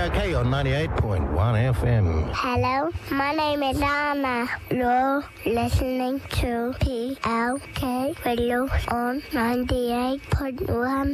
PLK on 98.1 FM. Hello, my name is Anna. You're listening to PLK Radio on 98.1